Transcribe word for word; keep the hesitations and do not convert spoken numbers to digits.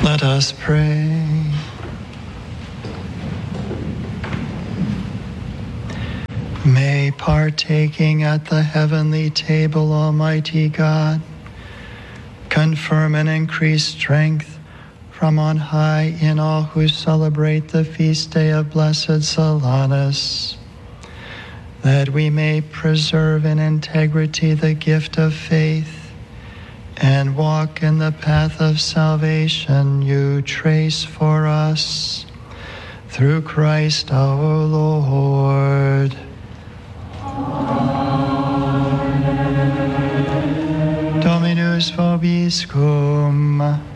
Let us pray. May, partaking at the heavenly table, Almighty God, confirm and increase strength from on high in all who celebrate the feast day of Blessed Solanus, that we may preserve in integrity the gift of faith and walk in the path of salvation you trace for us. Through Christ our Lord. Amen. Dominus vobiscum.